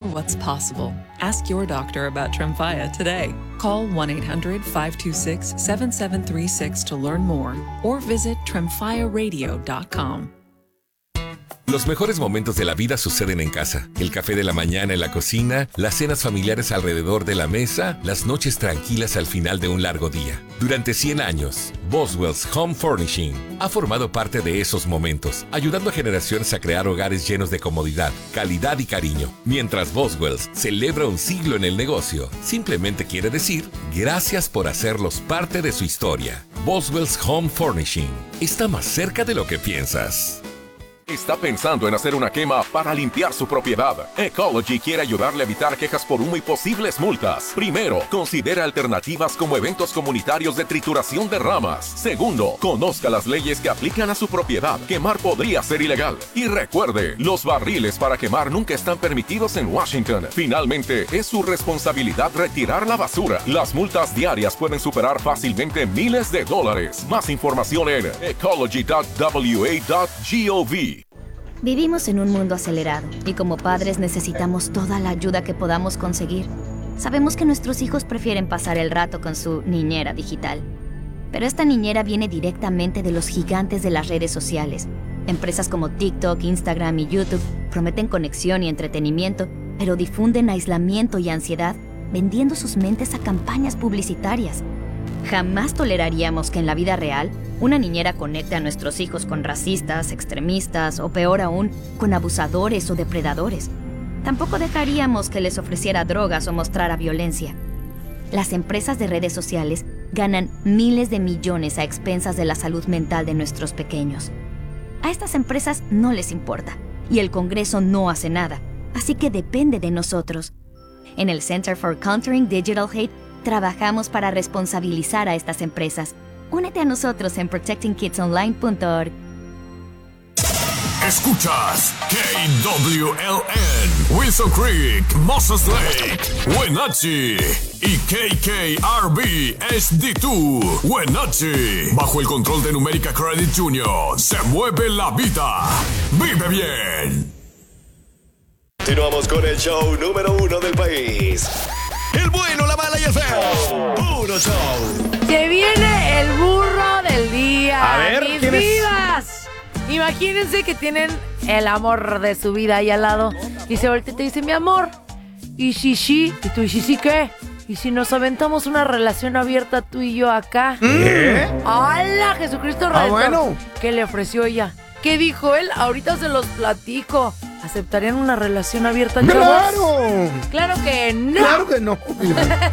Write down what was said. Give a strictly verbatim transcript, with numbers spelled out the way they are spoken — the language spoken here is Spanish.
what's possible. Ask your doctor about Tremfya today. Call one eight hundred five two six seven seven three six to learn more or visit tremfya radio dot com. Los mejores momentos de la vida suceden en casa. El café de la mañana en la cocina, las cenas familiares alrededor de la mesa, las noches tranquilas al final de un largo día. Durante cien años, Boswell's Home Furnishing ha formado parte de esos momentos, ayudando a generaciones a crear hogares llenos de comodidad, calidad y cariño. Mientras Boswell's celebra un siglo en el negocio, simplemente quiere decir gracias por hacerlos parte de su historia. Boswell's Home Furnishing está más cerca de lo que piensas. ¿Está pensando en hacer una quema para limpiar su propiedad? Ecology quiere ayudarle a evitar quejas por humo y posibles multas. Primero, considera alternativas como eventos comunitarios de trituración de ramas. Segundo, conozca las leyes que aplican a su propiedad. Quemar podría ser ilegal. Y recuerde, los barriles para quemar nunca están permitidos en Washington. Finalmente, es su responsabilidad retirar la basura. Las multas diarias pueden superar fácilmente miles de dólares. Más información en ecology punto w a punto gov. Vivimos en un mundo acelerado y como padres necesitamos toda la ayuda que podamos conseguir. Sabemos que nuestros hijos prefieren pasar el rato con su niñera digital. Pero esta niñera viene directamente de los gigantes de las redes sociales. Empresas como TikTok, Instagram y YouTube prometen conexión y entretenimiento, pero difunden aislamiento y ansiedad, vendiendo sus mentes a campañas publicitarias. Jamás toleraríamos que en la vida real una niñera conecte a nuestros hijos con racistas, extremistas o peor aún, con abusadores o depredadores. Tampoco dejaríamos que les ofreciera drogas o mostrara violencia. Las empresas de redes sociales ganan miles de millones a expensas de la salud mental de nuestros pequeños. A estas empresas no les importa y el Congreso no hace nada, así que depende de nosotros. En el Center for Countering Digital Hate trabajamos para responsabilizar a estas empresas. Únete a nosotros en protecting kids online punto org. Escuchas K W L N, Wilson Creek, Moses Lake, Wenatchee y K K R B H D dos, Wenatchee. Bajo el control de Numérica Credit Junior, se mueve la vida. Vive bien. Continuamos con el show número uno del país. El bueno, la mala y el feo. Puro show. Que viene el burro del día. A ver, mis ¿quién es? vidas. Imagínense que tienen el amor de su vida ahí al lado. Y se voltea y te dice, mi amor. ¿Y si sí? ¿Y tú, y si sí qué? ¿Y si nos aventamos una relación abierta tú y yo acá? ¿Qué? ¡Hala, Jesucristo Redentor! Ah, bueno. ¿Qué le ofreció ella? ¿Qué dijo él? Ahorita se los platico. ¿Aceptarían una relación abierta, chavos? ¡Claro! ¡Claro que no! ¡Claro que no!